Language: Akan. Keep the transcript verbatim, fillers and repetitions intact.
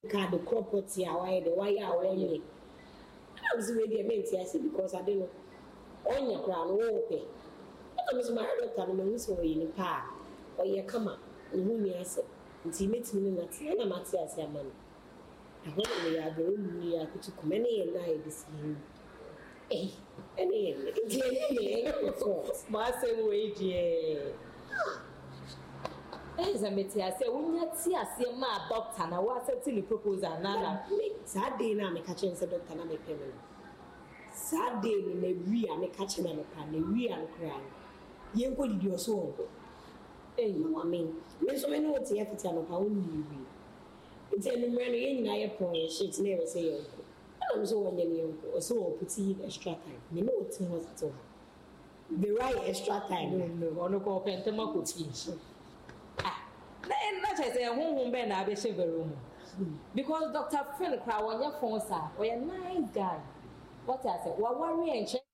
ka the property a why the why a why I was ready to say because I didn't know on your crown open. I was my doctor and I so in the park or you come up and whom you said until meets me that and I'm at your money. I hope we are the room we are to come any and I this year. Eh, any my same wage, yeah. As a meteor, say, when you see a see my doctor, and I was a proposal. Now, Saturday, now, me catching the doctor, and I make payment. Saturday, me we are me catching and a pan, we are crying. You go to your soul. Eh, no, I mean, me so many words, you have to tell me how you it's a numeric in I point, she's never say, I'm so when you so put in extra time. Me know what was to her. The right extra time, no, no, on a go pen to my cookies. Then that I say, home ben, I be shiver room. Because Doctor Phil Crow on your phone, sir, or a nice guy. What I say, what worry and check.